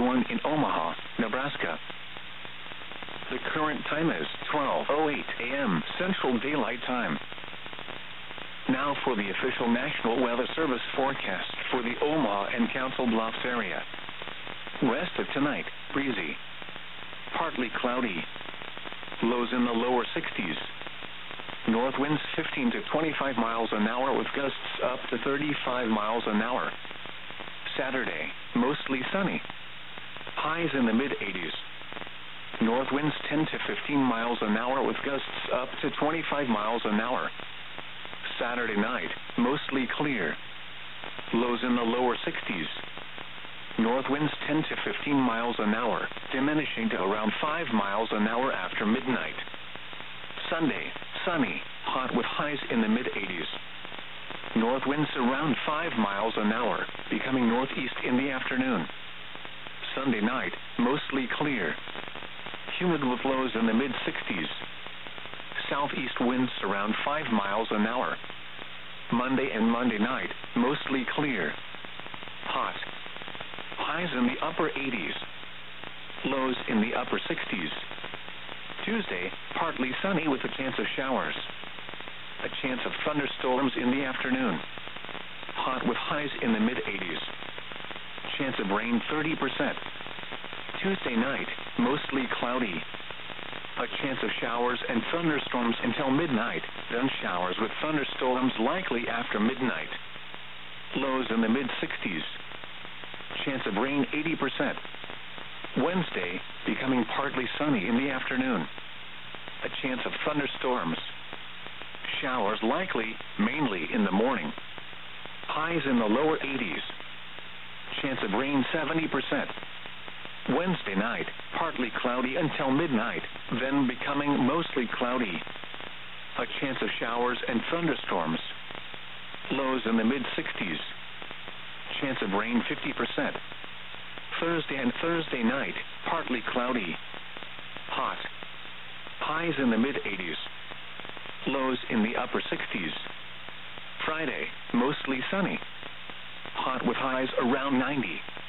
61 in Omaha, Nebraska. The current time is 12:08 a.m. Central Daylight Time. Now for the official National Weather Service forecast for the Omaha and Council Bluffs area. West of tonight, breezy. Partly cloudy. Lows in the lower 60s. North winds 15 to 25 miles an hour with gusts up to 35 miles an hour. Saturday, mostly sunny. Highs in the mid-80s. North winds 10 to 15 miles an hour with gusts up to 25 miles an hour. Saturday night, mostly clear. Lows in the lower 60s. North winds 10 to 15 miles an hour, diminishing to around 5 miles an hour after midnight. Sunday, sunny, hot with highs in the mid-80s. North winds around 5 miles an hour, becoming northeast in the afternoon. Sunday night, mostly clear. Humid with lows in the mid-60s. Southeast winds around 5 miles an hour. Monday and Monday night, mostly clear. Hot. Highs in the upper 80s. Lows in the upper 60s. Tuesday, partly sunny with a chance of showers. A chance of thunderstorms in the afternoon. Hot with highs in the mid-80s. Chance of rain 30%. Tuesday night, mostly cloudy. A chance of showers and thunderstorms until midnight, then showers with thunderstorms likely after midnight. Lows in the mid-60s. Chance of rain 80%. Wednesday, becoming partly sunny in the afternoon. A chance of thunderstorms. Showers likely, mainly in the morning. Highs in the lower 80s. Chance of rain 70%. Wednesday night, partly cloudy until midnight, then becoming mostly cloudy. A chance of showers and thunderstorms. Lows in the mid-60s. Chance of rain 50%. Thursday and Thursday night, partly cloudy. Hot. Highs in the mid-80s. Lows in the upper 60s. Friday, mostly sunny. Hot with highs around 90.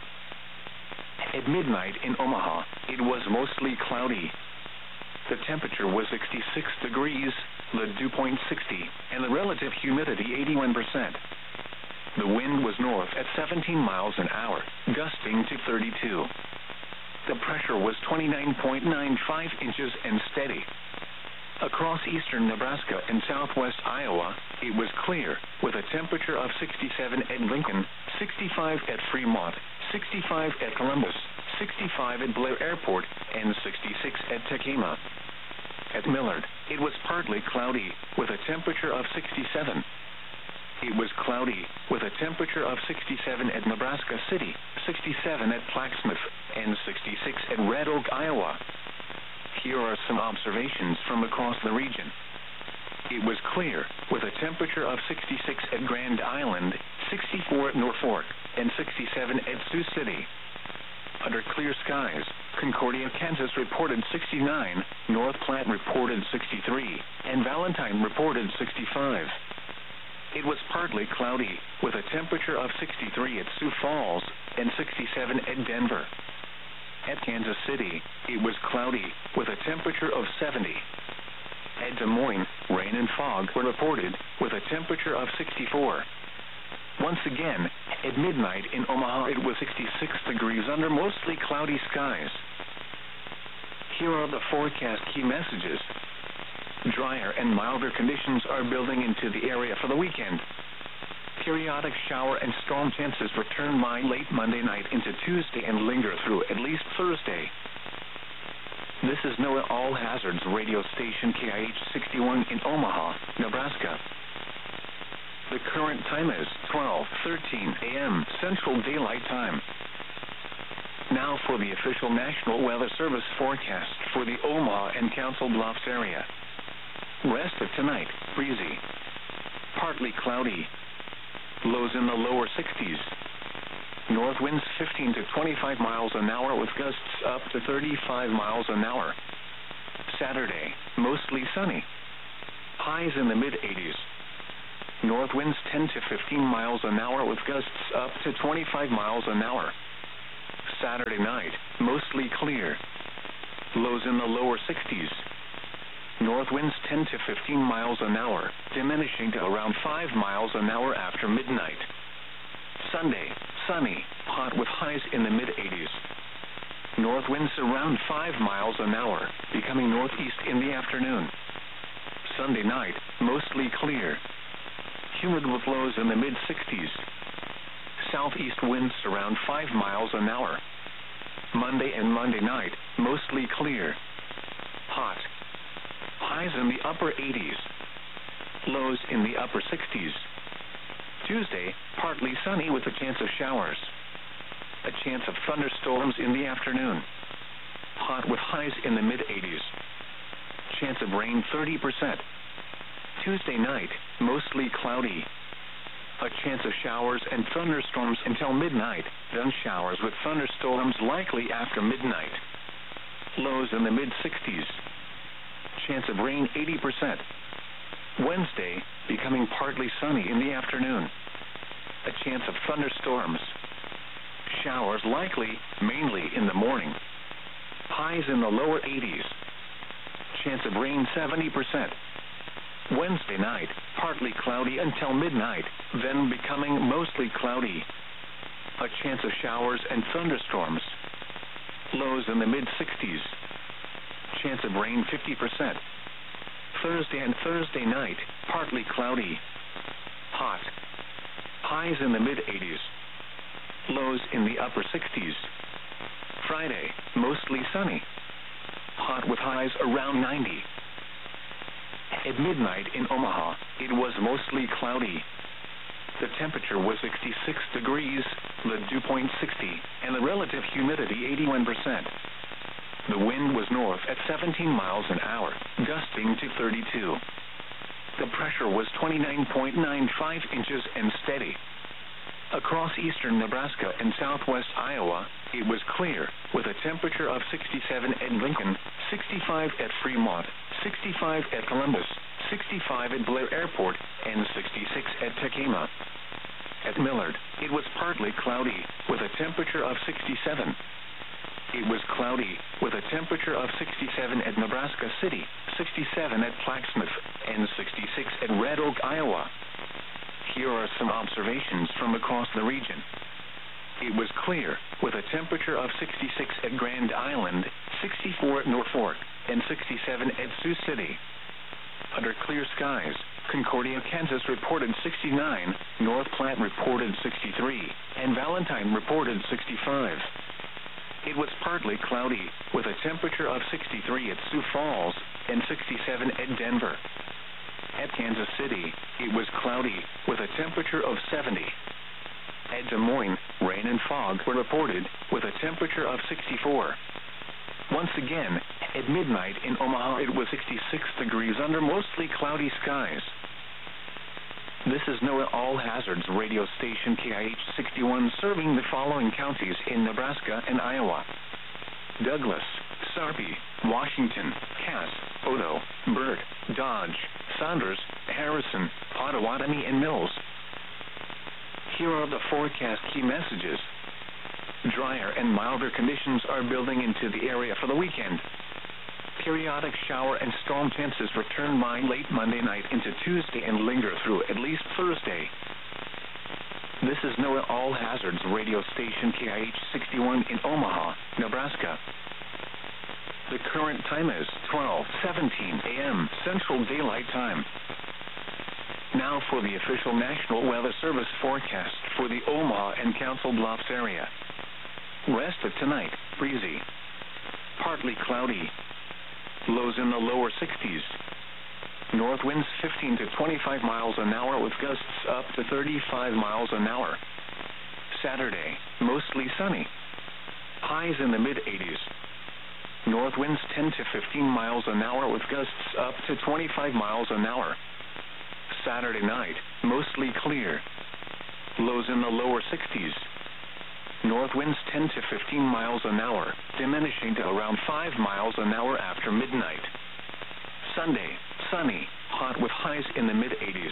At midnight in Omaha, it was mostly cloudy. The temperature was 66 degrees, the dew point 60, and the relative humidity 81%. The wind was north at 17 miles an hour, gusting to 32. The pressure was 29.95 inches and steady. Across eastern Nebraska and southwest Iowa, it was clear, with a temperature of 67 at Lincoln, 65 at Fremont, 65 at Columbus, 65 at Blair Airport, and 66 at Tekema. At Millard, it was partly cloudy, with a temperature of 67. It was cloudy, with a temperature of 67 at Nebraska City, 67 at Plaquemine, and 66 at Red Oak, Iowa. Here are some observations from across the region. It was clear, with a temperature of 66 at Grand Island, 64 at Norfolk, and 67 at Sioux City. Under clear skies, Concordia, Kansas reported 69, North Platte reported 63, and Valentine reported 65. It was partly cloudy, with a temperature of 63 at Sioux Falls and 67 at Denver. At Kansas City, it was cloudy, with a temperature of 70. At Des Moines, rain and fog were reported, with a temperature of 64. Once again, at midnight in Omaha, it was 66 degrees under mostly cloudy skies. Here are the forecast key messages. Drier and milder conditions are building into the area for the weekend. Periodic shower and storm chances return by late Monday night into Tuesday and linger through at least Thursday. This is NOAA All Hazards radio station KIH 61 in Omaha, Nebraska. The current time is 12:13 a.m. Central Daylight Time. Now for the official National Weather Service forecast for the Omaha and Council Bluffs area. Rest of tonight, breezy. Partly cloudy. Lows in the lower 60s. North winds 15 to 25 miles an hour with gusts up to 35 miles an hour. Saturday, mostly sunny. Highs in the mid-80s. North winds 10 to 15 miles an hour with gusts up to 25 miles an hour. Saturday night, mostly clear. Lows in the lower 60s. North winds 10 to 15 miles an hour, diminishing to around 5 miles an hour after midnight. Sunday, sunny, hot with highs in the mid-80s. North winds around 5 miles an hour, becoming northeast in the afternoon. Sunday night, mostly clear. Humid with lows in the mid-60s. Southeast winds around 5 miles an hour. Monday and Monday night, mostly clear. Hot. Highs in the upper 80s. Lows in the upper 60s. Tuesday, partly sunny with a chance of showers. A chance of thunderstorms in the afternoon. Hot with highs in the mid-80s. Chance of rain 30%. Tuesday night, mostly cloudy. A chance of showers and thunderstorms until midnight, then showers with thunderstorms likely after midnight. Lows in the mid-60s. Chance of rain 80%. Wednesday, becoming partly sunny in the afternoon. A chance of thunderstorms. Showers likely, mainly in the morning. Highs in the lower 80s. Chance of rain 70%. Wednesday night, partly cloudy until midnight, then becoming mostly cloudy. A chance of showers and thunderstorms. Lows in the mid-60s. Chance of rain 50%. Thursday and Thursday night, partly cloudy. Hot. Highs in the mid-80s. Lows in the upper 60s. Friday, mostly sunny. Hot with highs around 90. At midnight in Omaha, it was mostly cloudy. The temperature was 66 degrees, the dew point 60, and the relative humidity 81%. The wind was north at 17 miles an hour, gusting to 32. The pressure was 29.95 inches and steady. Across eastern Nebraska and southwest Iowa, it was clear, with a temperature of 67 at Lincoln, 65 at Fremont, 65 at Columbus, 65 at Blair Airport, and 66 at Tacoma. At Millard, it was partly cloudy, with a temperature of 67. It was cloudy, with a temperature of 67 at Nebraska City, 67 at Plaquemine, and 66 at Red Oak, Iowa. Here are some observations from across the region. It was clear, with a temperature of 66 at Grand Island, 64 at Norfolk, and 67 at Sioux City. Under clear skies, Concordia, Kansas reported 69, North Platte reported 63, and Valentine reported 65. It was partly cloudy, with a temperature of 63 at Sioux Falls and 67 at Denver. At Kansas City, it was cloudy, with a temperature of 70. At Des Moines, rain and fog were reported, with a temperature of 64. Once again, at midnight in Omaha, it was 66 degrees under mostly cloudy skies. This is NOAA All Hazards radio station KIH 61 serving the following counties in Nebraska and Iowa: Douglas, Sarpy, Washington, Cass, Odo, Burt, Dodge, Saunders, Harrison, Potawatomi, and Mills. Here are the forecast key messages. Drier and milder conditions are building into the area for the weekend. Periodic shower and storm chances return by late Monday night into Tuesday and linger through at least Thursday. This is NOAA All Hazards radio station KIH 61 in Omaha, Nebraska. The current time is 12:17 a.m. Central Daylight Time. Now for the official National Weather Service forecast for the Omaha and Council Bluffs area. Rest of tonight, breezy. Partly cloudy. Lows in the lower 60s. North winds 15 to 25 miles an hour with gusts up to 35 miles an hour. Saturday, mostly sunny. Highs in the mid-80s. North winds 10 to 15 miles an hour with gusts up to 25 miles an hour. Saturday night, mostly clear. Lows in the lower 60s. North winds 10 to 15 miles an hour, diminishing to around 5 miles an hour after midnight. Sunday, sunny, hot with highs in the mid-80s.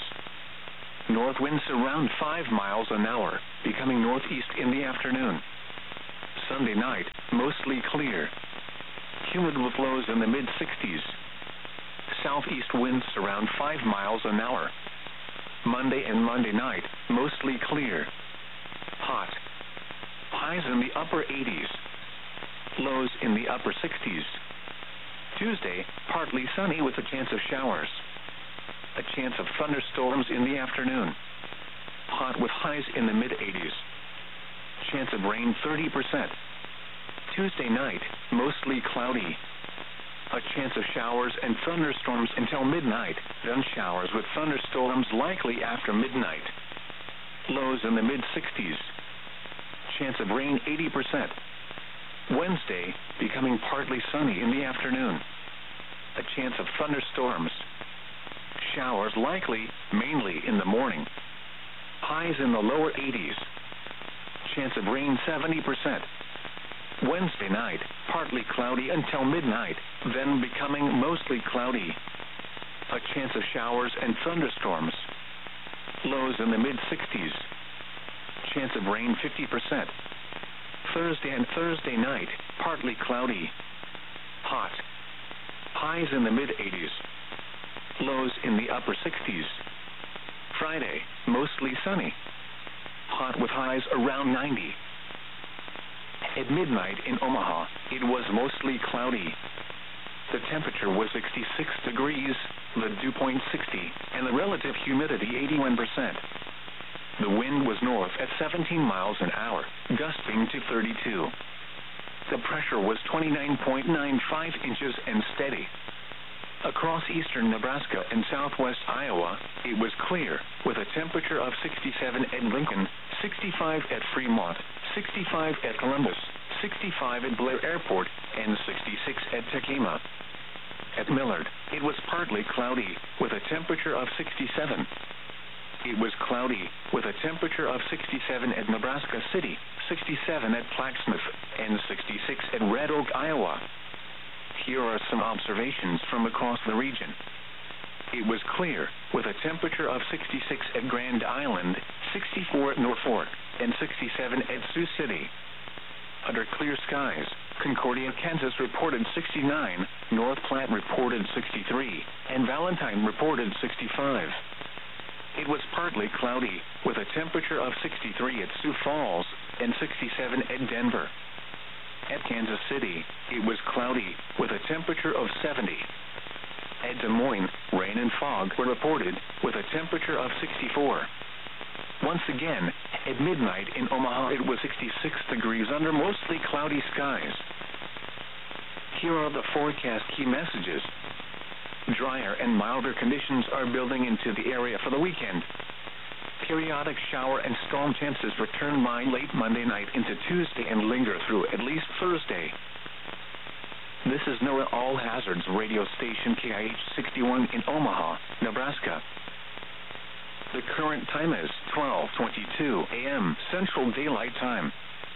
North winds around 5 miles an hour, becoming northeast in the afternoon. Sunday night, mostly clear. Humid with lows in the mid-60s. Southeast winds around 5 miles an hour. Monday and Monday night, mostly clear. Hot. Highs in the upper 80s. Lows in the upper 60s. Tuesday, partly sunny with a chance of showers. A chance of thunderstorms in the afternoon. Hot with highs in the mid-80s. Chance of rain 30%. Tuesday night, mostly cloudy. A chance of showers and thunderstorms until midnight, then showers with thunderstorms likely after midnight. Lows in the mid-60s. Chance of rain 80%. Wednesday, becoming partly sunny in the afternoon. A chance of thunderstorms. Showers likely, mainly in the morning. Highs in the lower 80s. Chance of rain 70%. Wednesday night, partly cloudy until midnight, then becoming mostly cloudy. A chance of showers and thunderstorms. Lows in the mid-60s. Chance of rain 50%. Thursday and Thursday night, partly cloudy. Hot. Highs in the mid-80s. Lows in the upper 60s. Friday, mostly sunny. Hot with highs around 90. At midnight in Omaha, it was mostly cloudy. The temperature was 66 degrees, the dew point 60, and the relative humidity 81%. The wind was north at 17 miles an hour, gusting to 32. The pressure was 29.95 inches and steady. Across eastern Nebraska and southwest Iowa, it was clear, with a temperature of 67 at Lincoln, 65 at Fremont, 65 at Columbus, 65 at Blair Airport, and 66 at Tekema. At Millard, it was partly cloudy, with a temperature of 67. It was cloudy, with a temperature of 67 at Nebraska City, 67 at Plaquemine, and 66 at Red Oak, Iowa. Here are some observations from across the region. It was clear, with a temperature of 66 at Grand Island, 64 at Norfolk, and 67 at Sioux City. Under clear skies, Concordia, Kansas reported 69, North Platte reported 63, and Valentine reported 65. It was partly cloudy, with a temperature of 63 at Sioux Falls and 67 at Denver. At Kansas City, it was cloudy, with a temperature of 70. At Des Moines, rain and fog were reported, with a temperature of 64. Once again, at midnight in Omaha, it was 66 degrees under mostly cloudy skies. Here are the forecast key messages. Drier and milder conditions are building into the area for the weekend. Periodic shower and storm chances return by late Monday night into Tuesday and linger through at least Thursday. This is NOAA All Hazards radio station KIH 61 in Omaha, Nebraska. The current time is 12:22 a.m. Central Daylight Time.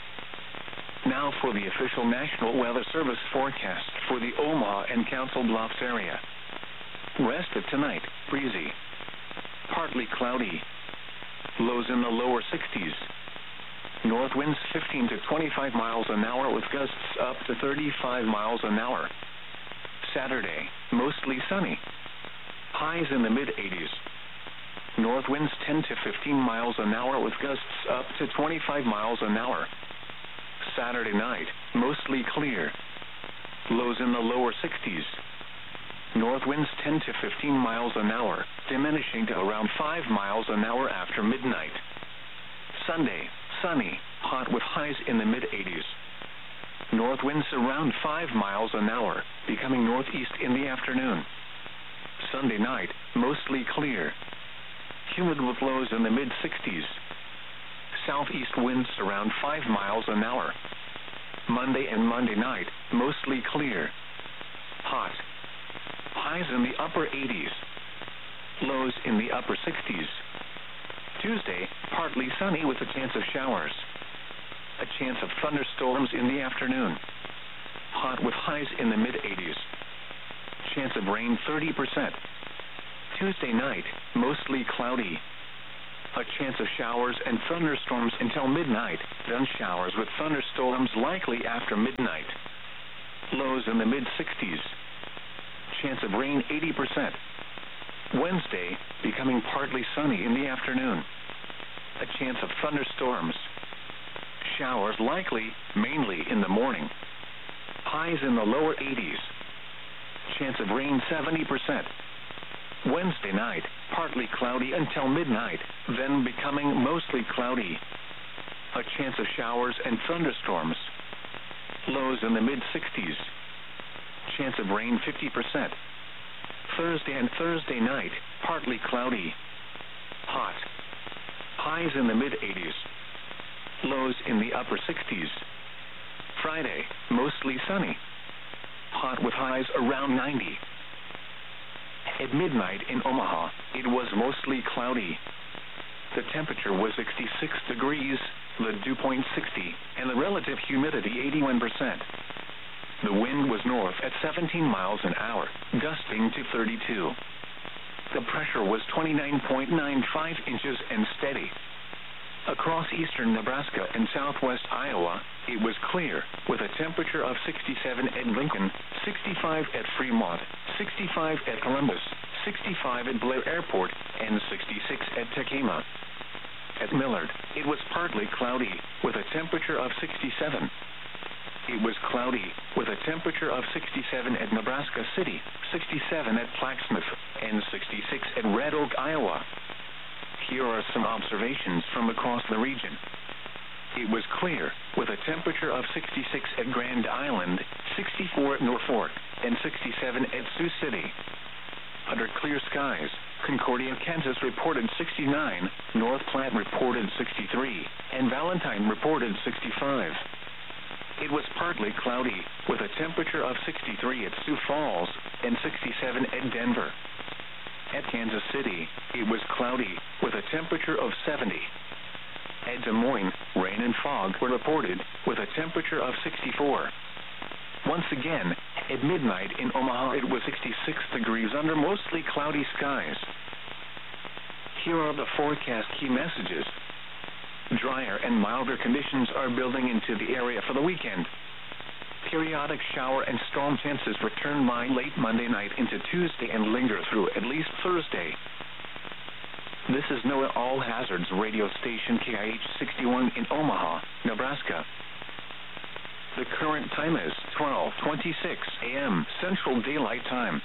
Now for the official National Weather Service forecast for the Omaha and Council Bluffs area. Rest of tonight, breezy. Partly cloudy. Lows in the lower 60s. North winds 15 to 25 miles an hour with gusts up to 35 miles an hour. Saturday, mostly sunny. Highs in the mid-80s. North winds 10 to 15 miles an hour with gusts up to 25 miles an hour. Saturday night, mostly clear. Lows in the lower 60s. North winds 10 to 15 miles an hour, diminishing to around 5 miles an hour after midnight. Sunday, sunny, hot with highs in the mid-80s. North winds around 5 miles an hour, becoming northeast in the afternoon. Sunday night, mostly clear. Humid with lows in the mid-60s. Southeast winds around 5 miles an hour. Monday and Monday night, mostly clear. Hot. Highs in the upper 80s. Lows in the upper 60s. Tuesday, partly sunny with a chance of showers. A chance of thunderstorms in the afternoon. Hot with highs in the mid-80s. Chance of rain 30%. Tuesday night, mostly cloudy. A chance of showers and thunderstorms until midnight, then showers with thunderstorms likely after midnight. Lows in the mid-60s. Chance of rain 80%. Wednesday, becoming partly sunny in the afternoon. A chance of thunderstorms. Showers likely, mainly in the morning. Highs in the lower 80s. Chance of rain 70%. Wednesday night, partly cloudy until midnight, then becoming mostly cloudy. A chance of showers and thunderstorms. Lows in the mid-60s. Chance of rain 50%. Thursday and Thursday night, partly cloudy. Hot. Highs in the mid-80s. Lows in the upper 60s. Friday, mostly sunny. Hot with highs around 90. At midnight in Omaha, it was mostly cloudy. The temperature was 66 degrees, the dew point 60, and the relative humidity 81%. The wind was north at 17 miles an hour, gusting to 32. The pressure was 29.95 inches and steady. Across eastern Nebraska and southwest Iowa, it was clear, with a temperature of 67 at Lincoln, 65 at Fremont, 65 at Columbus, 65 at Blair Airport, and 66 at Tekema. At Millard, it was partly cloudy, with a temperature of 67. It was cloudy, with a temperature of 67 at Nebraska City, 67 at Plaquemine, and 66 at Red Oak, Iowa. Here are some observations from across the region. It was clear, with a temperature of 66 at Grand Island, 64 at Norfolk, and 67 at Sioux City. Under clear skies, Concordia, Kansas reported 69, North Platte reported 63, and Valentine reported 65. It was partly cloudy, with a temperature of 63 at Sioux Falls and 67 at Denver. At Kansas City, it was cloudy, with a temperature of 70. At Des Moines, rain and fog were reported, with a temperature of 64. Once again, at midnight in Omaha, it was 66 degrees under mostly cloudy skies. Here are the forecast key messages. Drier and milder conditions are building into the area for the weekend. Periodic shower and storm chances return by late Monday night into Tuesday and linger through at least Thursday. This is NOAA All Hazards radio station KIH 61 in Omaha, Nebraska. The current time is 12:26 a.m. Central Daylight Time.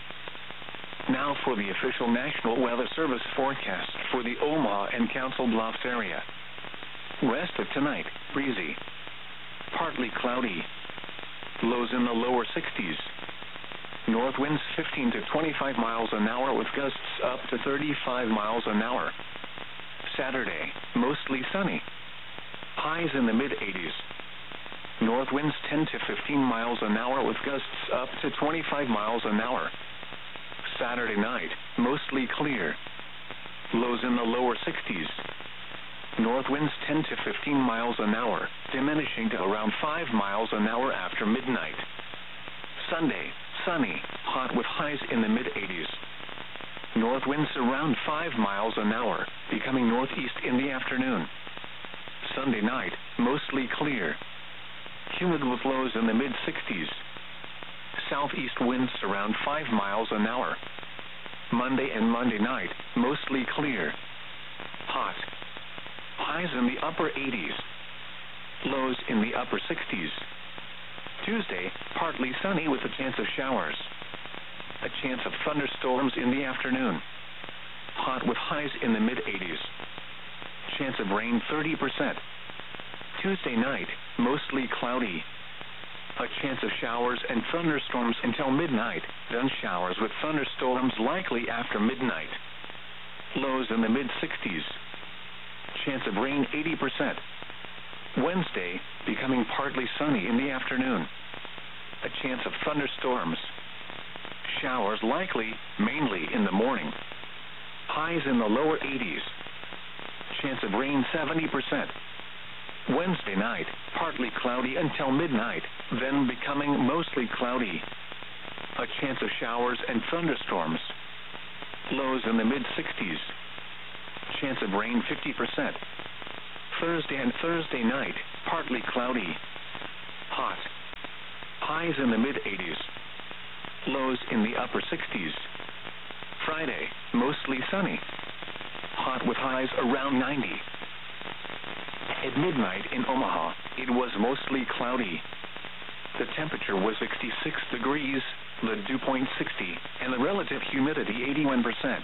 Now for the official National Weather Service forecast for the Omaha and Council Bluffs area. Rest of tonight, breezy. Partly cloudy. Lows in the lower 60s. North winds 15 to 25 miles an hour with gusts up to 35 miles an hour. Saturday, mostly sunny. Highs in the mid-80s. North winds 10 to 15 miles an hour with gusts up to 25 miles an hour. Saturday night, mostly clear. Lows in the lower 60s. North winds 10 to 15 miles an hour, diminishing to around 5 miles an hour after midnight. Sunday, sunny, hot with highs in the mid-80s. North winds around 5 miles an hour, becoming northeast in the afternoon. Sunday night, mostly clear. Humid with lows in the mid-60s. Southeast winds around 5 miles an hour. Monday and Monday night, mostly clear. Hot. Highs in the upper 80s. Lows in the upper 60s. Tuesday, partly sunny with a chance of showers. A chance of thunderstorms in the afternoon. Hot with highs in the mid-80s. Chance of rain 30%. Tuesday night, mostly cloudy. A chance of showers and thunderstorms until midnight, then showers with thunderstorms likely after midnight. Lows in the mid-60s. Chance of rain 80%. Wednesday, becoming partly sunny in the afternoon. A chance of thunderstorms. Showers likely, mainly in the morning. Highs in the lower 80s. Chance of rain 70%. Wednesday night, partly cloudy until midnight, then becoming mostly cloudy. A chance of showers and thunderstorms. Lows in the mid-60s. Chance of rain 50%. Thursday and Thursday night, partly cloudy. Hot. Highs in the mid-80s. Lows in the upper 60s. Friday, mostly sunny. Hot with highs around 90. At midnight in Omaha, it was mostly cloudy. The temperature was 66 degrees, the dew point 60, and the relative humidity 81%.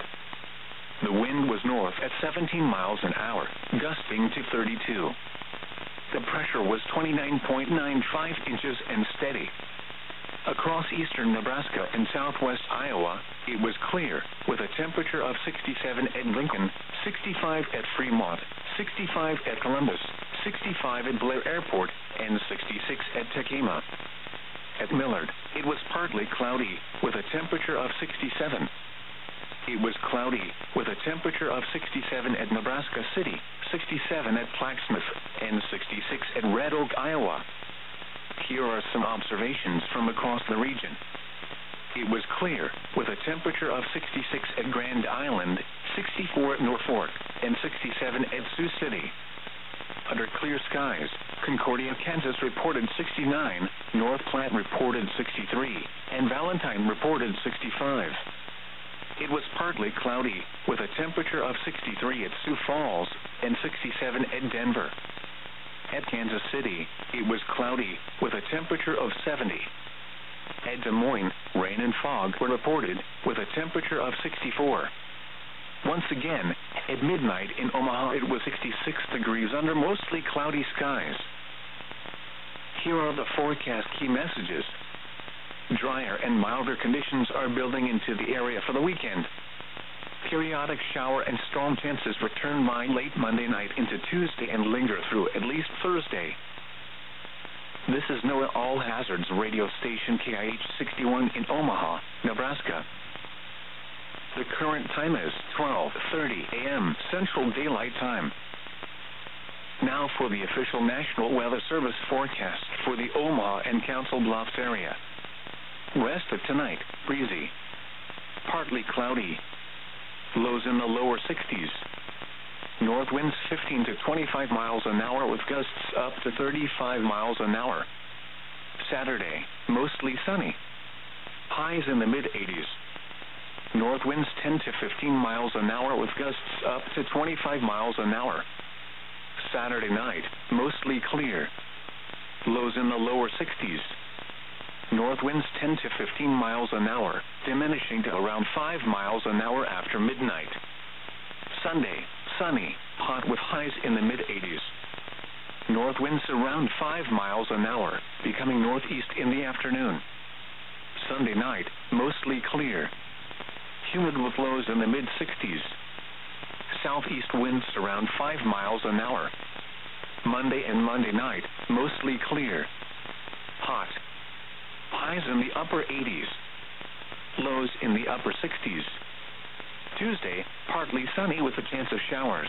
The wind was north at 17 miles an hour, gusting to 32. The pressure was 29.95 inches and steady. Across eastern Nebraska and southwest Iowa, it was clear, with a temperature of 67 at Lincoln, 65 at Fremont, 65 at Columbus, 65 at Blair Airport, and 66 at Tekema. At Millard, it was partly cloudy, with a temperature of 67. It was cloudy, with a temperature of 67 at Nebraska City, 67 at Plaquemine, and 66 at Red Oak, Iowa. Here are some observations from across the region. It was clear, with a temperature of 66 at Grand Island, 64 at Norfolk, and 67 at Sioux City. Under clear skies, Concordia, Kansas reported 69, North Platte reported 63, and Valentine reported 65. It was partly cloudy, with a temperature of 63 at Sioux Falls and 67 at Denver. At Kansas City, it was cloudy, with a temperature of 70. At Des Moines, rain and fog were reported, with a temperature of 64. Once again, at midnight in Omaha, it was 66 degrees under mostly cloudy skies. Here are the forecast key messages. Drier and milder conditions are building into the area for the weekend. Periodic shower and storm chances return by late Monday night into Tuesday and linger through at least Thursday. This is NOAA All Hazards radio station KIH 61 in Omaha, Nebraska. The current time is 12:30 a.m. Central Daylight Time. Now for the official National Weather Service forecast for the Omaha and Council Bluffs area. Rest of tonight, breezy. Partly cloudy. Lows in the lower 60s. North winds 15 to 25 miles an hour with gusts up to 35 miles an hour. Saturday, mostly sunny. Highs in the mid-80s. North winds 10 to 15 miles an hour with gusts up to 25 miles an hour. Saturday night, mostly clear. Lows in the lower 60s. North winds 10 to 15 miles an hour, diminishing to around 5 miles an hour after midnight. Sunday, sunny, hot with highs in the mid-80s. North winds around 5 miles an hour, becoming northeast in the afternoon. Sunday night, mostly clear. Humid with lows in the mid-60s. Southeast winds around 5 miles an hour. Monday and Monday night, mostly clear. Hot. Highs in the upper 80s. Lows in the upper 60s. Tuesday, partly sunny with a chance of showers.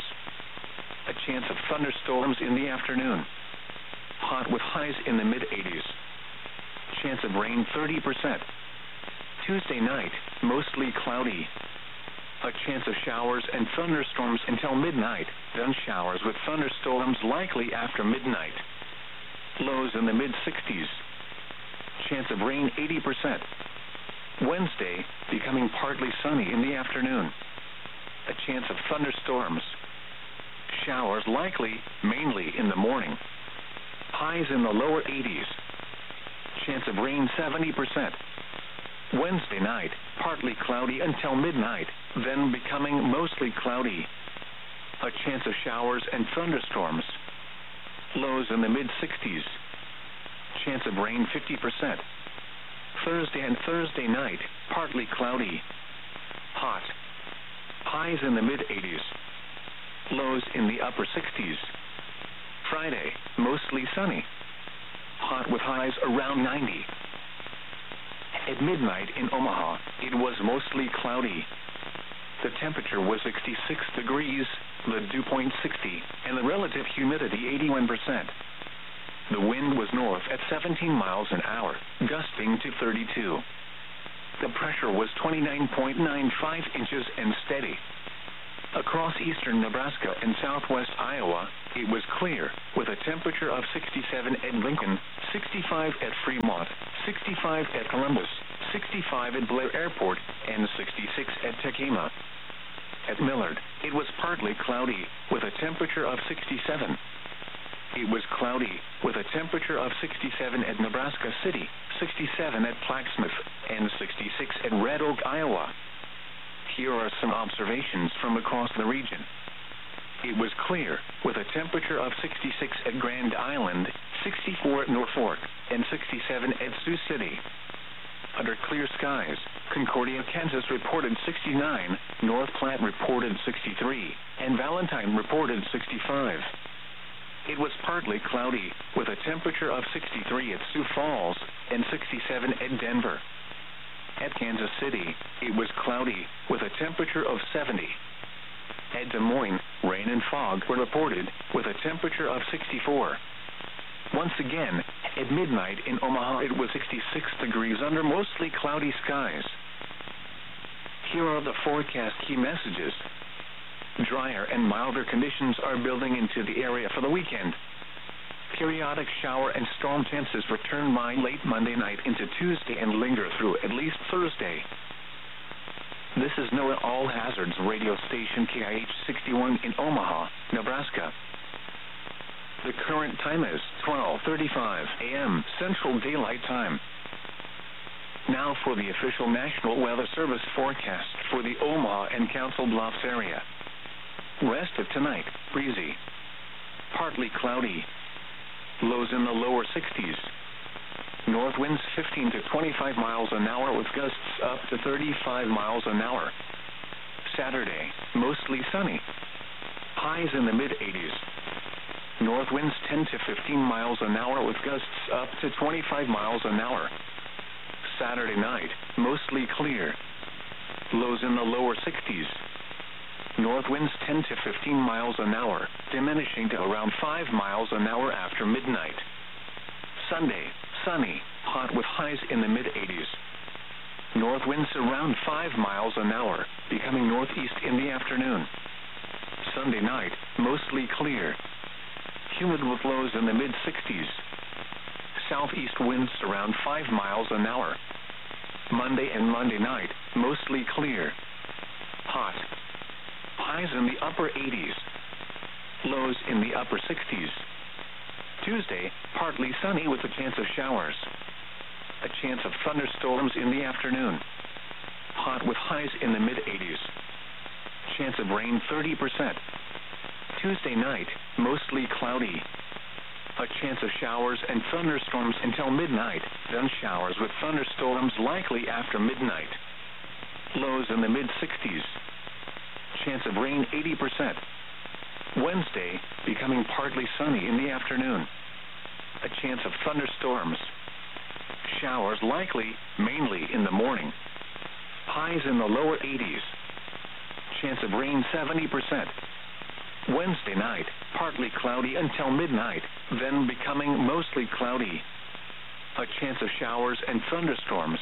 A chance of thunderstorms in the afternoon. Hot with highs in the mid-80s. Chance of rain 30%. Tuesday night, mostly cloudy. A chance of showers and thunderstorms until midnight, then showers with thunderstorms likely after midnight. Lows in the mid-60s. Chance of rain 80%. Wednesday, becoming partly sunny in the afternoon. A chance of thunderstorms. Showers likely, mainly in the morning. Highs in the lower 80s. Chance of rain 70%. Wednesday night, partly cloudy until midnight, then becoming mostly cloudy. A chance of showers and thunderstorms. Lows in the mid-60s. Chance of rain 50%. Thursday and Thursday night, partly cloudy. Hot. Highs in the mid-80s. Lows in the upper 60s. Friday, mostly sunny. Hot with highs around 90. At midnight in Omaha, it was mostly cloudy. The temperature was 66 degrees, the dew point 60, and the relative humidity 81%. The wind was north at 17 miles an hour, gusting to 32. The pressure was 29.95 inches and steady. Across eastern Nebraska and southwest Iowa, it was clear, with a temperature of 67 at Lincoln, 65 at Fremont, 65 at Columbus, 65 at Blair Airport, and 66 at Tekema. At Millard, it was partly cloudy, with a temperature of 67. It was cloudy, with a temperature of 67 at Nebraska City, 67 at Plaquemine, and 66 at Red Oak, Iowa. Here are some observations from across the region. It was clear, with a temperature of 66 at Grand Island, 64 at Norfolk, and 67 at Sioux City. Under clear skies, Concordia, Kansas reported 69, North Platte reported 63, and Valentine reported 65. It was partly cloudy, with a temperature of 63 at Sioux Falls and 67 at Denver. At Kansas City, it was cloudy, with a temperature of 70. At Des Moines, rain and fog were reported, with a temperature of 64. Once again, at midnight in Omaha, it was 66 degrees under mostly cloudy skies. Here are the forecast key messages. Drier and milder conditions are building into the area for the weekend. Periodic shower and storm chances return by late Monday night into Tuesday and linger through at least Thursday. This is NOAA All Hazards radio station KIH 61 in Omaha, Nebraska. The current time is 12:35 a.m. Central Daylight Time. Now for the official National Weather Service forecast for the Omaha and Council Bluffs area. Rest of tonight, breezy. Partly cloudy. Lows in the lower 60s. North winds 15 to 25 miles an hour with gusts up to 35 miles an hour. Saturday, mostly sunny. Highs in the mid-80s. North winds 10 to 15 miles an hour with gusts up to 25 miles an hour. Saturday night, mostly clear. Lows in the lower 60s. North winds 10 to 15 miles an hour, diminishing to around 5 miles an hour after midnight. Sunday, sunny, hot with highs in the mid-80s. North winds around 5 miles an hour, becoming northeast in the afternoon. Sunday night, mostly clear. Humid with lows in the mid-60s. Southeast winds around 5 miles an hour. Monday and Monday night, mostly clear. Hot. Highs in the upper 80s. Lows in the upper 60s. Tuesday, partly sunny with a chance of showers. A chance of thunderstorms in the afternoon. Hot with highs in the mid-80s. Chance of rain 30%. Tuesday night, mostly cloudy. A chance of showers and thunderstorms until midnight, then showers with thunderstorms likely after midnight. Lows in the mid-60s. Chance of rain 80%. Wednesday, becoming partly sunny in the afternoon. A chance of thunderstorms. Showers likely, mainly in the morning. Highs in the lower 80s. Chance of rain 70%. Wednesday night, partly cloudy until midnight, then becoming mostly cloudy. A chance of showers and thunderstorms.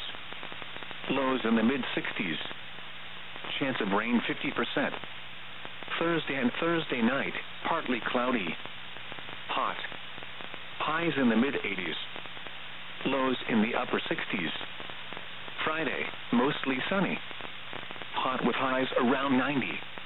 Lows in the mid-60s. Chance of rain 50%. Thursday and Thursday night, partly cloudy. Hot. Highs in the mid-80s. Lows in the upper 60s. Friday, mostly sunny. Hot with highs around 90.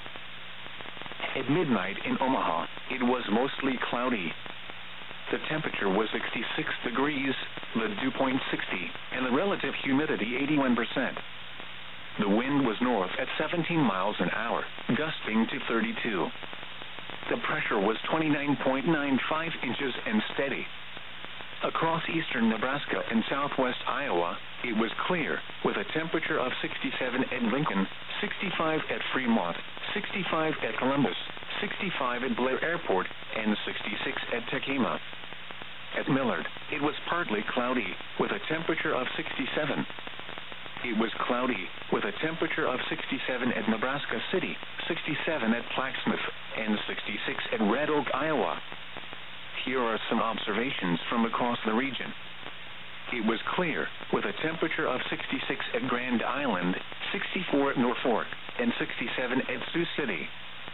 At midnight in Omaha, it was mostly cloudy. The temperature was 66 degrees, the dew point 60, and the relative humidity 81%. The wind was north at 17 miles an hour, gusting to 32. The pressure was 29.95 inches and steady. Across eastern Nebraska and southwest Iowa, it was clear, with a temperature of 67 at Lincoln, 65 at Fremont, 65 at Columbus, 65 at Blair Airport, and 66 at Tekema. At Millard, it was partly cloudy, with a temperature of 67. It was cloudy, with a temperature of 67 at Nebraska City, 67 at Plaquemine, and 66 at Red Oak, Iowa. Here are some observations from across the region. It was clear, with a temperature of 66 at Grand Island, 64 at Norfolk, and 67 at Sioux City.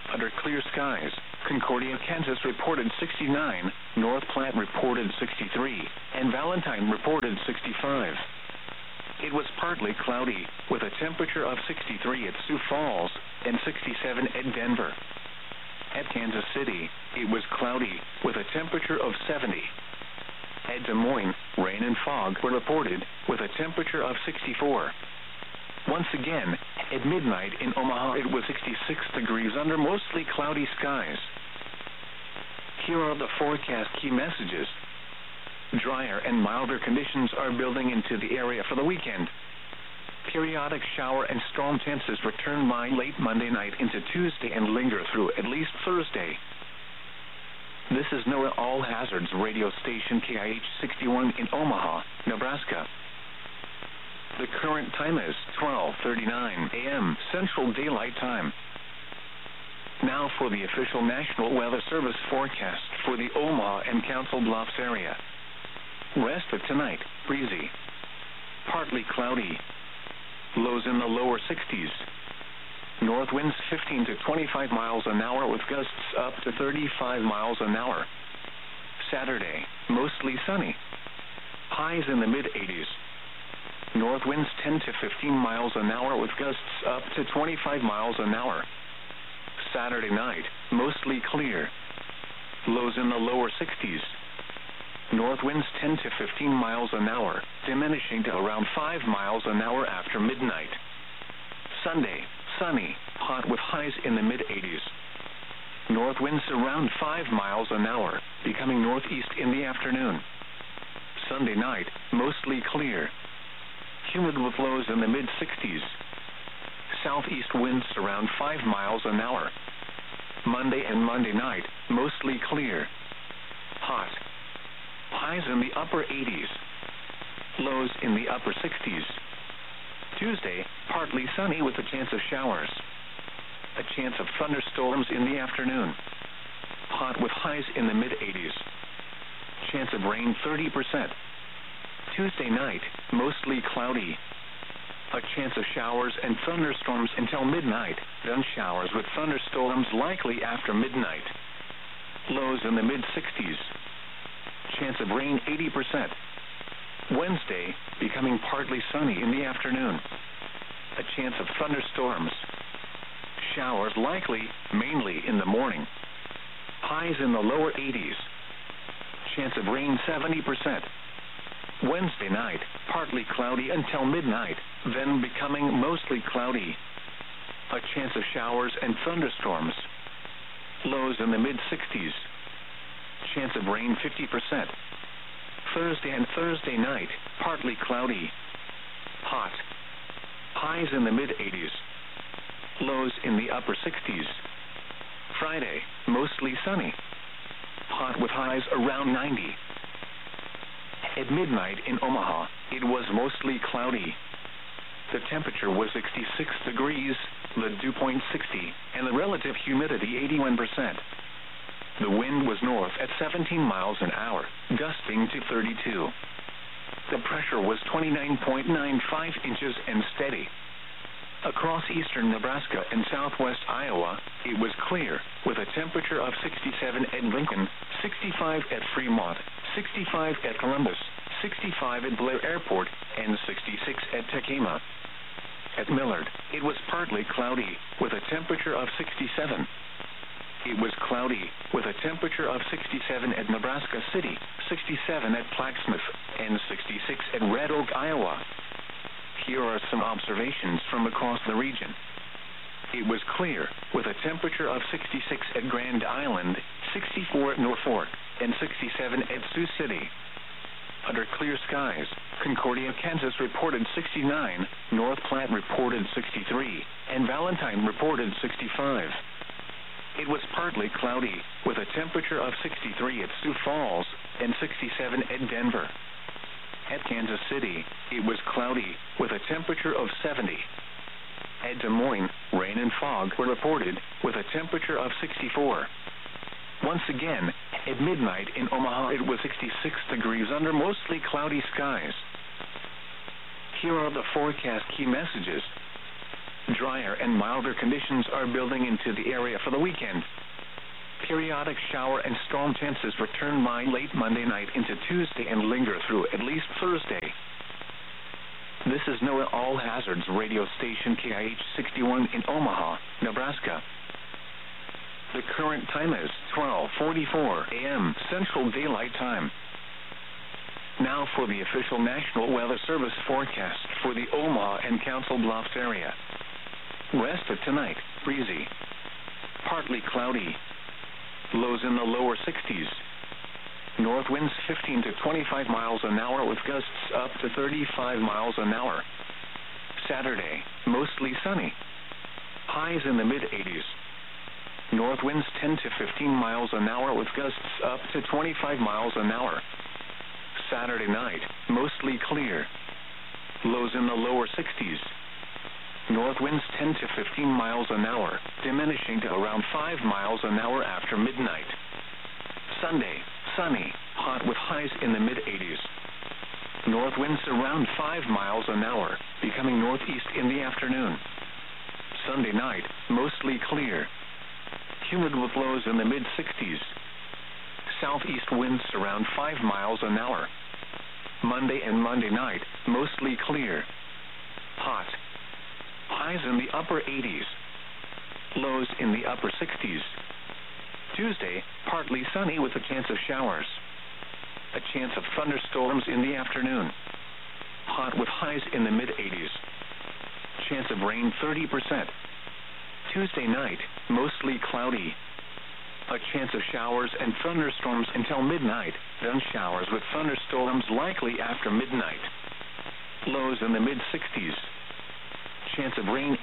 Under clear skies, Concordia, Kansas reported 69, North Platte reported 63, and Valentine reported 65. It was partly cloudy, with a temperature of 63 at Sioux Falls and 67 at Denver. At Kansas City, it was cloudy, with a temperature of 70. At Des Moines, rain and fog were reported, with a temperature of 64. Once again, at midnight in Omaha, it was 66 degrees under mostly cloudy skies. Here are the forecast key messages. Drier and milder conditions are building into the area for the weekend. Periodic shower and storm chances return by late Monday night into Tuesday and linger through at least Thursday. This is NOAA All Hazards radio station KIH 61 in Omaha, Nebraska. The current time is 12:39 a.m. Central Daylight Time. Now for the official National Weather Service forecast for the Omaha and Council Bluffs area. Rest of tonight, breezy. Partly cloudy. Lows in the lower 60s. North winds 15 to 25 miles an hour with gusts up to 35 miles an hour. Saturday, mostly sunny. Highs in the mid-80s. North winds 10 to 15 miles an hour with gusts up to 25 miles an hour. Saturday night, mostly clear. Lows in the lower 60s. North winds 10 to 15 miles an hour, diminishing to around 5 miles an hour after midnight. Sunday, sunny, hot with highs in the mid-80s. North winds around 5 miles an hour, becoming northeast in the afternoon. Sunday night, mostly clear. Humid with lows in the mid-60s. Southeast winds around 5 miles an hour. Monday and Monday night, mostly clear. Hot. Highs in the upper 80s. Lows in the upper 60s. Tuesday, partly sunny with a chance of showers. A chance of thunderstorms in the afternoon. Hot with highs in the mid-80s. Chance of rain 30%. Tuesday night, mostly cloudy. A chance of showers and thunderstorms until midnight, then showers with thunderstorms likely after midnight. Lows in the mid-60s. Chance of rain 80%. Wednesday, becoming partly sunny in the afternoon. A chance of thunderstorms. Showers likely, mainly in the morning. Highs in the lower 80s. Chance of rain 70%. Wednesday night, partly cloudy until midnight, then becoming mostly cloudy. A chance of showers and thunderstorms. Lows in the mid-60s. Chance of rain 50%. Thursday and Thursday night, partly cloudy. Hot. Highs in the mid-80s. Lows in the upper 60s. Friday, mostly sunny. Hot with highs around 90. At midnight in Omaha, it was mostly cloudy. The temperature was 66 degrees, the dew point 60, and the relative humidity 81%. The wind was north at 17 miles an hour, gusting to 32. The pressure was 29.95 inches and steady. Across eastern Nebraska and southwest Iowa, it was clear, with a temperature of 67 at Lincoln, 65 at Fremont, 65 at Columbus, 65 at Blair Airport, and 66 at Tekema. At Millard, it was partly cloudy, with a temperature of 67. It was cloudy, with a temperature of 67 at Nebraska City, 67 at Plaquemine, and 66 at Red Oak, Iowa. Here are some observations from across the region. It was clear, with a temperature of 66 at Grand Island, 64 at Norfolk, and 67 at Sioux City. Under clear skies, Concordia, Kansas reported 69, North Platte reported 63, and Valentine reported 65. It was partly cloudy, with a temperature of 63 at Sioux Falls and 67 at Denver. At Kansas City, it was cloudy, with a temperature of 70. At Des Moines, rain and fog were reported, with a temperature of 64. Once again, at midnight in Omaha, it was 66 degrees under mostly cloudy skies. Here are the forecast key messages. Drier and milder conditions are building into the area for the weekend. Periodic shower and storm chances return by late Monday night into Tuesday and linger through at least Thursday. This is NOAA All Hazards radio station KIH 61 in Omaha, Nebraska. The current time is 12:44 a.m. Central Daylight Time. Now for the official National Weather Service forecast for the Omaha and Council Bluffs area. West of tonight, breezy. Partly cloudy. Lows in the lower 60s. North winds 15 to 25 miles an hour with gusts up to 35 miles an hour. Saturday, mostly sunny. Highs in the mid-80s. North winds 10 to 15 miles an hour with gusts up to 25 miles an hour. Saturday night, mostly clear. Lows in the lower 60s. North winds 10 to 15 miles an hour, diminishing to around 5 miles an hour after midnight. Sunday, sunny, hot with highs in the mid-80s. North winds around 5 miles an hour, becoming northeast in the afternoon. Sunday night, mostly clear. Humid with lows in the mid-60s. Southeast winds around 5 miles an hour. Monday and Monday night, mostly clear. Hot. Highs in the upper 80s. Lows in the upper 60s. Tuesday, partly sunny with a chance of showers. A chance of thunderstorms in the afternoon. Hot with highs in the mid-80s. Chance of rain 30%. Tuesday night, mostly cloudy. A chance of showers and thunderstorms until midnight, then showers with thunderstorms likely after midnight. Lows in the mid-60s. Chance of rain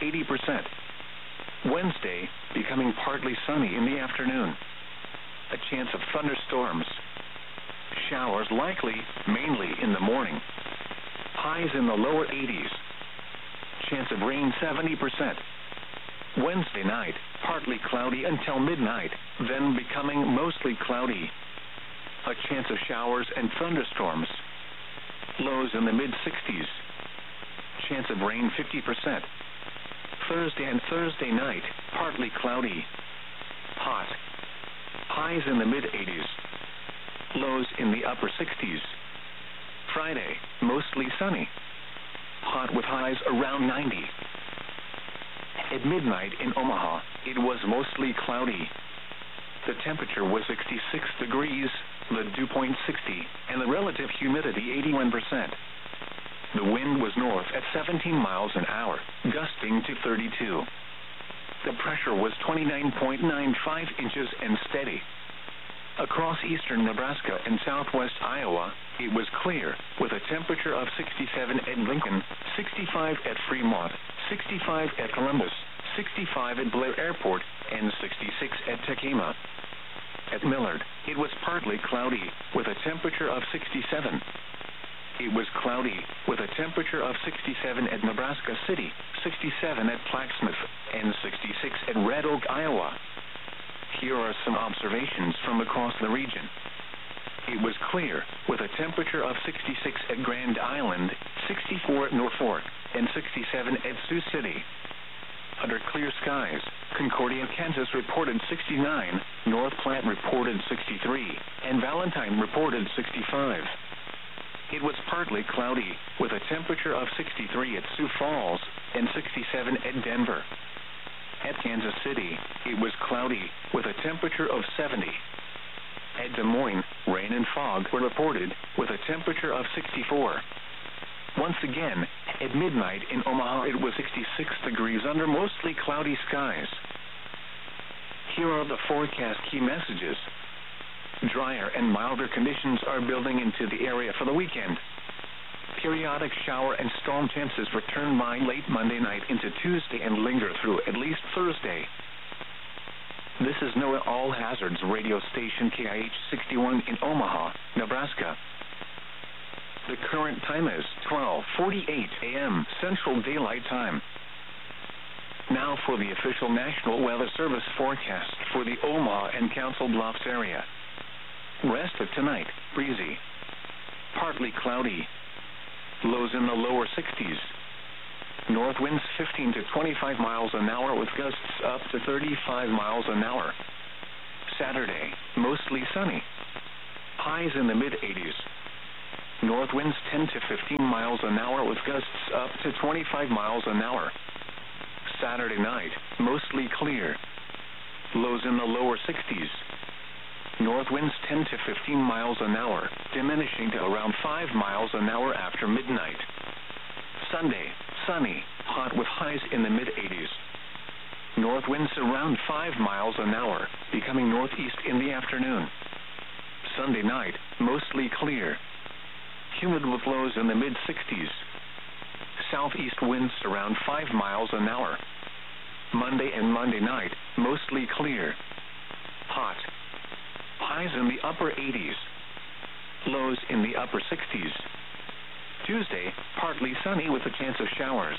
80%. Wednesday, becoming partly sunny in the afternoon. A chance of thunderstorms. Showers likely, mainly in the morning. Highs in the lower 80s. Chance of rain 70%. Wednesday night, partly cloudy until midnight, then becoming mostly cloudy. A chance of showers and thunderstorms. Lows in the mid-60s. Chance of rain 50%. Thursday and Thursday night, partly cloudy. Hot. Highs in the mid-80s. Lows in the upper 60s. Friday, mostly sunny. Hot with highs around 90. At midnight in Omaha, it was mostly cloudy. The temperature was 66 degrees, the dew point 60, and the relative humidity 81%. The wind was north at 17 miles an hour, gusting to 32. The pressure was 29.95 inches and steady. Across eastern Nebraska and southwest Iowa, it was clear, with a temperature of 67 at Lincoln, 65 at Fremont, 65 at Columbus, 65 at Blair Airport, and 66 at Tekema. At Millard, it was partly cloudy, with a temperature of 67. It was cloudy, with a temperature of 67 at Nebraska City, 67 at Plaquemine, and 66 at Red Oak, Iowa. Here are some observations from across the region. It was clear, with a temperature of 66 at Grand Island, 64 at Norfolk, and 67 at Sioux City. Under clear skies, Concordia, Kansas reported 69, North Platte reported 63, and Valentine reported 65. It was partly cloudy, with a temperature of 63 at Sioux Falls and 67 at Denver. At Kansas City, it was cloudy, with a temperature of 70. At Des Moines, rain and fog were reported, with a temperature of 64. Once again, at midnight in Omaha, it was 66 degrees under mostly cloudy skies. Here are the forecast key messages. Drier and milder conditions are building into the area for the weekend. Periodic shower and storm chances return by late Monday night into Tuesday and linger through at least Thursday. This is NOAA All Hazards radio station KIH 61 in Omaha, Nebraska. The current time is 12:48 a.m. Central Daylight Time. Now for the official National Weather Service forecast for the Omaha and Council Bluffs area. Rest of tonight, breezy. Partly cloudy. Lows in the lower 60s. North winds 15 to 25 miles an hour with gusts up to 35 miles an hour. Saturday, mostly sunny. Highs in the mid-80s. North winds 10 to 15 miles an hour with gusts up to 25 miles an hour. Saturday night, mostly clear. Lows in the lower 60s. North winds 10 to 15 miles an hour, diminishing to around 5 miles an hour after midnight. Sunday, sunny, hot with highs in the mid-80s. North winds around 5 miles an hour, becoming northeast in the afternoon. Sunday night, mostly clear. Humid with lows in the mid-60s. Southeast winds around 5 miles an hour. Monday and Monday night, mostly clear. Hot. Highs in the upper 80s. Lows in the upper 60s. Tuesday, partly sunny with a chance of showers.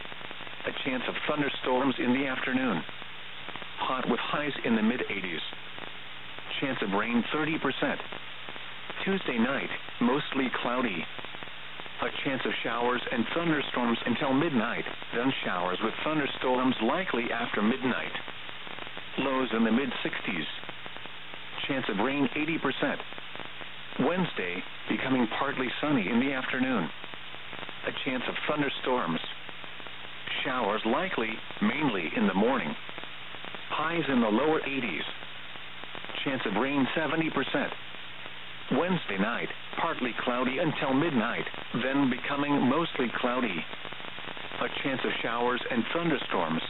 A chance of thunderstorms in the afternoon. Hot with highs in the mid-80s. Chance of rain 30%. Tuesday night, mostly cloudy. A chance of showers and thunderstorms until midnight, then showers with thunderstorms likely after midnight. Lows in the mid-60s. Chance of rain 80%. Wednesday, becoming partly sunny in the afternoon. A chance of thunderstorms. Showers likely, mainly in the morning. Highs in the lower 80s. Chance of rain 70%. Wednesday night, partly cloudy until midnight, then becoming mostly cloudy. A chance of showers and thunderstorms.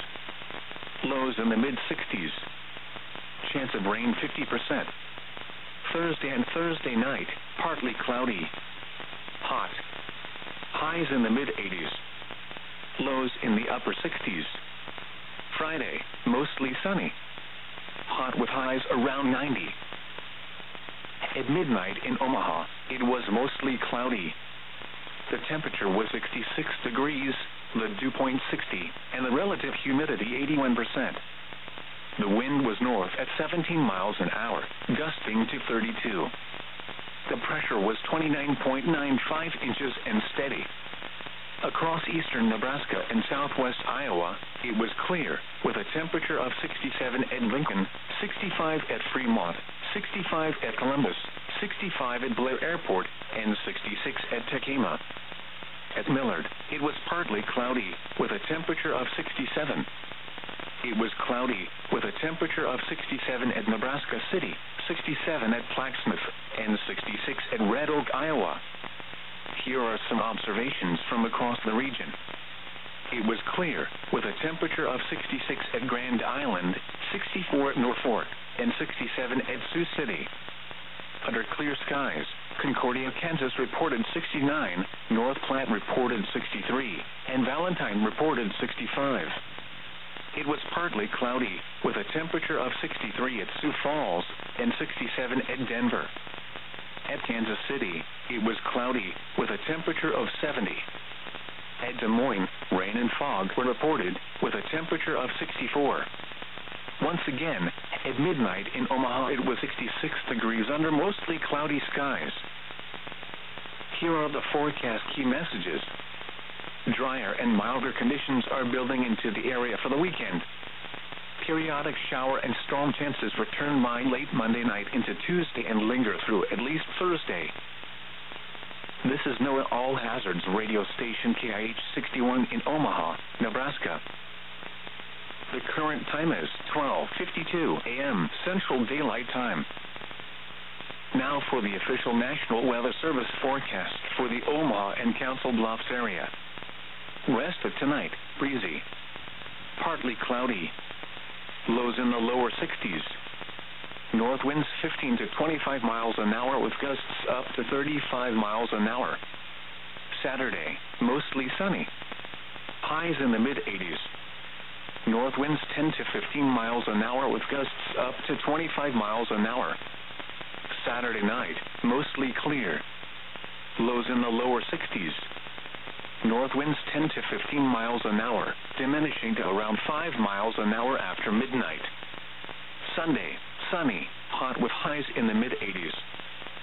Lows in the mid-60s. Chance of rain 50%. Thursday and Thursday night, partly cloudy. Hot. Highs in the mid-80s. Lows in the upper 60s. Friday, mostly sunny. Hot with highs around 90. At midnight in Omaha, it was mostly cloudy. The temperature was 66 degrees, the dew point 60, and the relative humidity 81%. The wind was north at 17 miles an hour, gusting to 32. The pressure was 29.95 inches and steady. Across eastern Nebraska and southwest Iowa, it was clear, with a temperature of 67 at Lincoln, 65 at Fremont, 65 at Columbus, 65 at Blair Airport, and 66 at Tekema. At Millard, it was partly cloudy, with a temperature of 67. It was cloudy, with a temperature of 67 at Nebraska City, 67 at Plaquemine, and 66 at Red Oak, Iowa. Here are some observations from across the region. It was clear, with a temperature of 66 at Grand Island, 64 at Norfolk, and 67 at Sioux City. Under clear skies, Concordia, Kansas reported 69, North Platte reported 63, and Valentine reported 65. It was partly cloudy, with a temperature of 63 at Sioux Falls and 67 at Denver. At Kansas City, it was cloudy, with a temperature of 70. At Des Moines, rain and fog were reported, with a temperature of 64. Once again, at midnight in Omaha, it was 66 degrees under mostly cloudy skies. Here are the forecast key messages. Drier and milder conditions are building into the area for the weekend. Periodic shower and storm chances return by late Monday night into Tuesday and linger through at least Thursday. This is NOAA All Hazards radio station KIH 61 in Omaha, Nebraska. The current time is 12:52 a.m. Central Daylight Time. Now for the official National Weather Service forecast for the Omaha and Council Bluffs area. Rest of tonight, breezy. Partly cloudy. Lows in the lower 60s. North winds 15 to 25 miles an hour with gusts up to 35 miles an hour. Saturday, mostly sunny. Highs in the mid-80s. North winds 10 to 15 miles an hour with gusts up to 25 miles an hour. Saturday night, mostly clear. Lows in the lower 60s. North winds 10 to 15 miles an hour, diminishing to around 5 miles an hour after midnight. Sunday, sunny, hot with highs in the mid-80s.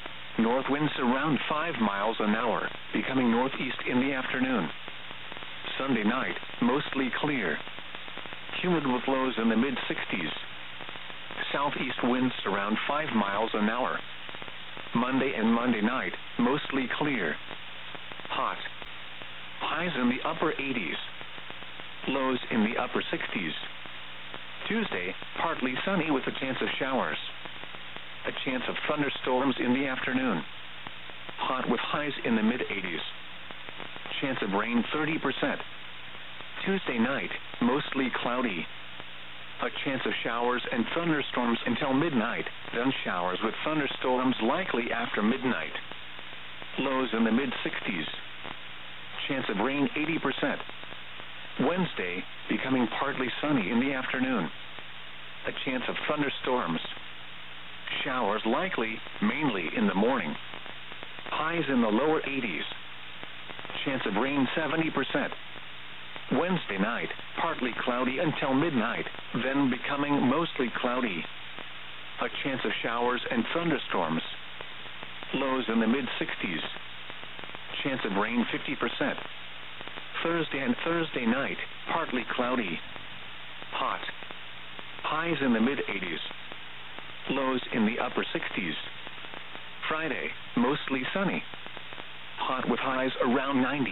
North winds around 5 miles an hour, becoming northeast in the afternoon. Sunday night, mostly clear. Humid with lows in the mid-60s. Southeast winds around 5 miles an hour. Monday and Monday night, mostly clear. Hot. Highs in the upper 80s. Lows in the upper 60s. Tuesday, partly sunny with a chance of showers. A chance of thunderstorms in the afternoon. Hot with highs in the mid-80s. Chance of rain 30%. Tuesday night, mostly cloudy. A chance of showers and thunderstorms until midnight, then showers with thunderstorms likely after midnight. Lows in the mid-60s. Chance of rain 80%. Wednesday, becoming partly sunny in the afternoon. A chance of thunderstorms. Showers likely, mainly in the morning. Highs in the lower 80s. Chance of rain 70%. Wednesday night, partly cloudy until midnight, then becoming mostly cloudy. A chance of showers and thunderstorms. Lows in the mid-60s. Chance of rain 50%. Thursday and Thursday night, partly cloudy. Hot. Highs in the mid-80s. Lows in the upper 60s. Friday, mostly sunny. Hot with highs around 90.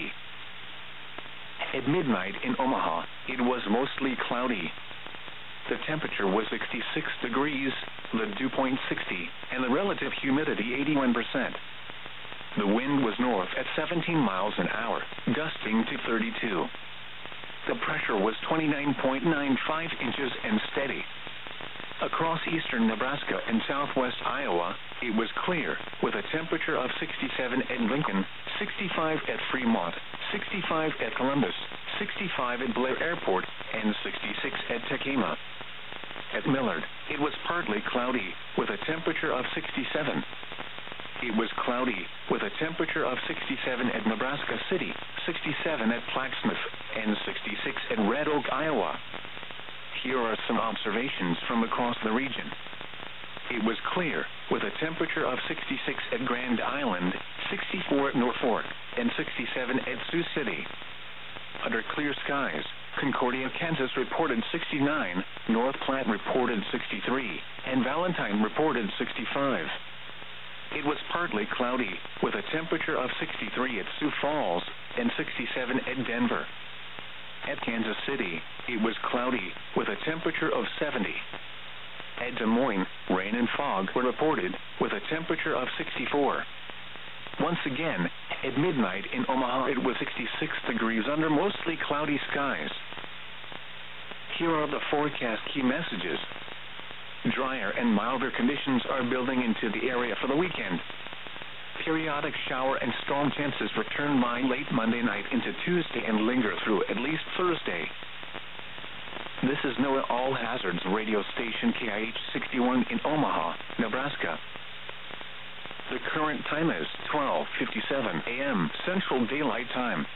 At midnight in Omaha, it was mostly cloudy. The temperature was 66 degrees, the dew point 60, and the relative humidity 81%. The wind was north at 17 miles an hour, gusting to 32. The pressure was 29.95 inches and steady. Across eastern Nebraska and southwest Iowa, it was clear, with a temperature of 67 at Lincoln, 65 at Fremont, 65 at Columbus, 65 at Blair Airport, and 66 at Tekema. At Millard, it was partly cloudy, with a temperature of 67. It was cloudy, with a temperature of 67 at Nebraska City, 67 at Plattsmouth, and 66 at Red Oak, Iowa. Here are some observations from across the region. It was clear, with a temperature of 66 at Grand Island, 64 at Norfolk, and 67 at Sioux City. Under clear skies, Concordia, Kansas reported 69, North Platte reported 63, and Valentine reported 65. It was partly cloudy, with a temperature of 63 at Sioux Falls and 67 at Denver. At Kansas City, it was cloudy, with a temperature of 70. At Des Moines, rain and fog were reported, with a temperature of 64. Once again, at midnight in Omaha, it was 66 degrees under mostly cloudy skies. Here are the forecast key messages. Drier and milder conditions are building into the area for the weekend. Periodic shower and storm chances return by late Monday night into Tuesday and linger through at least Thursday. This is NOAA All Hazards radio station KIH 61 in Omaha, Nebraska. The current time is 12:57 a.m. Central Daylight Time.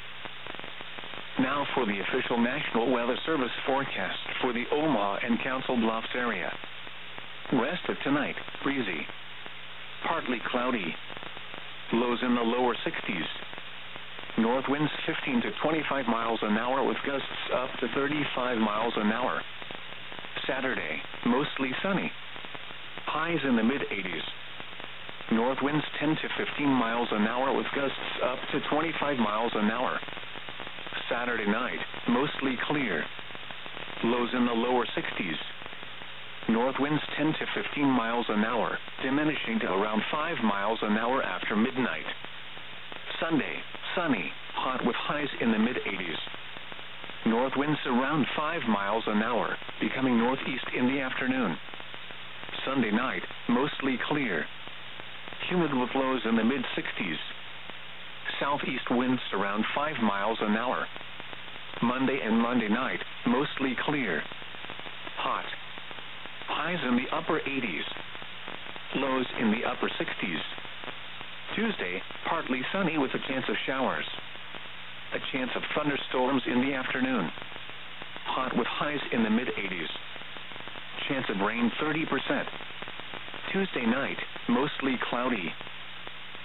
Now for the official National Weather Service forecast for the Omaha and Council Bluffs area. Rest of tonight, breezy. Partly cloudy. Lows in the lower 60s. North winds 15 to 25 miles an hour with gusts up to 35 miles an hour. Saturday, mostly sunny. Highs in the mid-80s. North winds 10 to 15 miles an hour with gusts up to 25 miles an hour. Saturday night, mostly clear. Lows in the lower 60s. North winds 10 to 15 miles an hour, diminishing to around 5 miles an hour after midnight. Sunday, sunny, hot with highs in the mid-80s. North winds around 5 miles an hour, becoming northeast in the afternoon. Sunday night, mostly clear. Humid with lows in the mid-60s. Southeast winds around 5 miles an hour. Monday and Monday night, mostly clear. Hot. Highs in the upper 80s. Lows in the upper 60s. Tuesday, partly sunny with a chance of showers. A chance of thunderstorms in the afternoon. Hot with highs in the mid-80s. Chance of rain 30%. Tuesday night, mostly cloudy.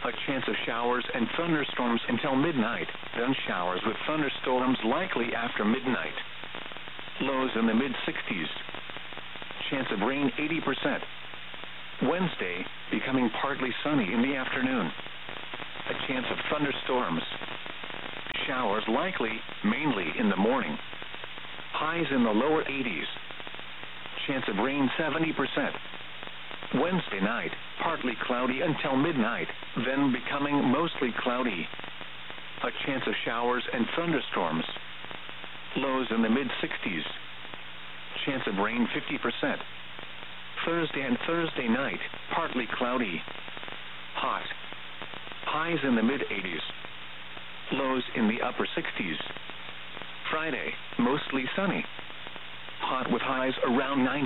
A chance of showers and thunderstorms until midnight, then showers with thunderstorms likely after midnight. Lows in the mid-60s. Chance of rain 80%. Wednesday, becoming partly sunny in the afternoon. A chance of thunderstorms. Showers likely, mainly in the morning. Highs in the lower 80s. Chance of rain 70%. Wednesday night, partly cloudy until midnight, then becoming mostly cloudy. A chance of showers and thunderstorms. Lows in the mid-60s. Chance of rain 50%. Thursday and Thursday night, partly cloudy. Hot. Highs in the mid-80s. Lows in the upper 60s. Friday, mostly sunny. Hot with highs around 90.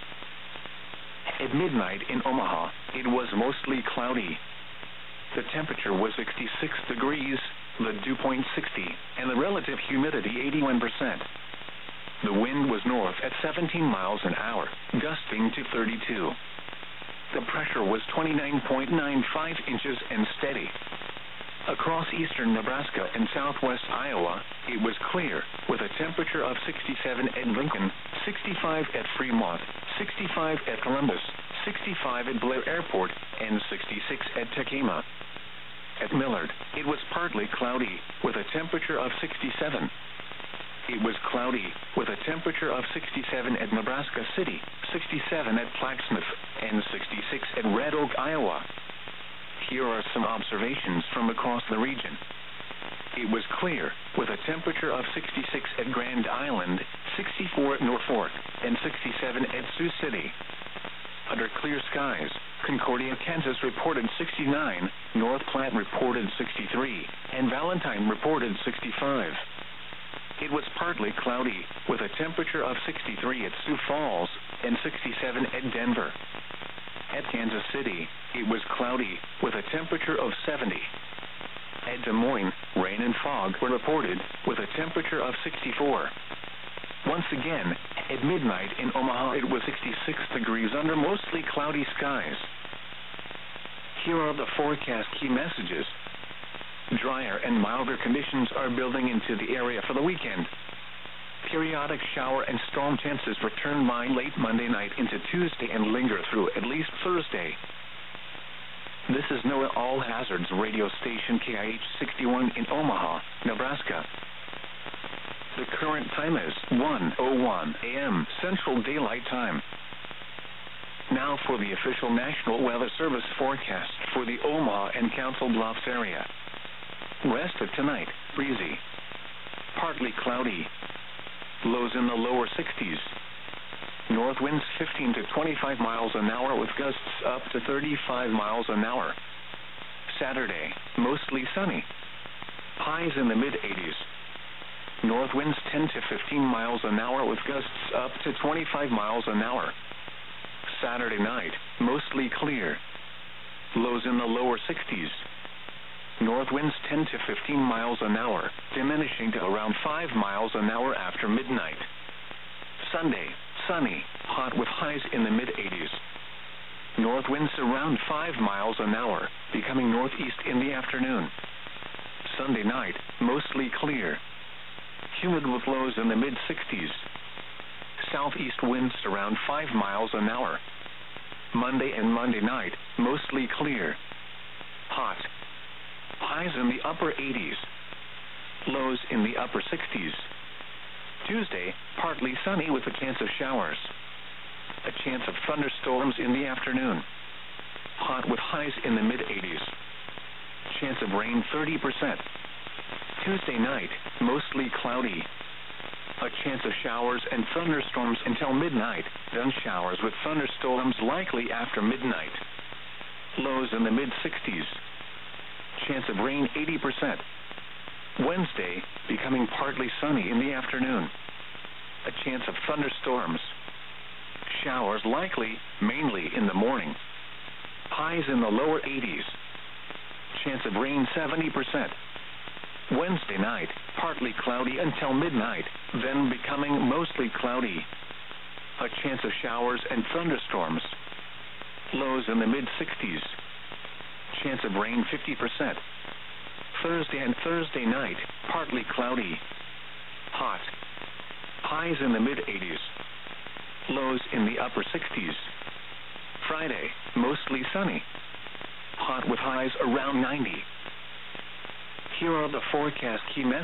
At midnight in Omaha, it was mostly cloudy. The temperature was 66 degrees, the dew point 60, and the relative humidity 81%. The wind was north at 17 miles an hour, gusting to 32. The pressure was 29.95 inches and steady. Across eastern Nebraska and southwest Iowa, it was clear, with a temperature of 67 at Lincoln, 65 at Fremont, 65 at Columbus, 65 at Blair Airport, and 66 at Tekema. At Millard, it was partly cloudy, with a temperature of 67. It was cloudy, with a temperature of 67 at Nebraska City, 67 at Plaquemine, and 66 at Red Oak, Iowa. Here are some observations from across the region. It was clear, with a temperature of 66 at Grand Island, 64 at Norfolk, and 67 at Sioux City. Under clear skies, Concordia, Kansas reported 69, North Platte reported 63, and Valentine reported 65. It was partly cloudy, with a temperature of 63 at Sioux Falls and 67 at Denver. At Kansas City, it was cloudy, with a temperature of 70. At Des Moines, rain and fog were reported, with a temperature of 64. Once again, at midnight in Omaha, it was 66 degrees under mostly cloudy skies. Here are the forecast key messages. Drier and milder conditions are building into the area for the weekend. Periodic shower and storm chances return by late Monday night into Tuesday and linger through at least Thursday. This is NOAA All Hazards radio station KIH 61 in Omaha, Nebraska. The current time is 1:01 a.m. Central Daylight Time. Now for the official National Weather Service forecast for the Omaha and Council Bluffs area. Rest of tonight, breezy. Partly cloudy. Lows in the lower 60s. North winds 15 to 25 miles an hour with gusts up to 35 miles an hour. Saturday, mostly sunny. Highs in the mid-80s. North winds 10 to 15 miles an hour with gusts up to 25 miles an hour. Saturday night, mostly clear. Lows in the lower 60s. North winds 10 to 15 miles an hour, diminishing to around 5 miles an hour after midnight. Sunday, sunny, hot with highs in the mid-80s. North winds around 5 miles an hour, becoming northeast in the afternoon. Sunday night, mostly clear. Humid with lows in the mid-60s. Southeast winds around 5 miles an hour. Monday and Monday night, mostly clear. Hot. Highs in the upper 80s. Lows in the upper 60s. Tuesday, partly sunny with a chance of showers. A chance of thunderstorms in the afternoon. Hot with highs in the mid-80s. Chance of rain 30%. Tuesday night, mostly cloudy. A chance of showers and thunderstorms until midnight, then showers with thunderstorms likely after midnight. Lows in the mid-60s. Chance of rain 80%. Wednesday, becoming partly sunny in the afternoon. A chance of thunderstorms. Showers likely, mainly in the morning. Highs in the lower 80s. Chance of rain 70%. Wednesday night, partly cloudy until midnight, then becoming mostly cloudy. A chance of showers and thunderstorms. Lows in the mid-60s. chance of rain 50%. Thursday and Thursday night, partly cloudy. Hot. Highs in the mid-80s. Lows in the upper 60s. Friday, mostly sunny. Hot with highs around 90. Here are the forecast key messages.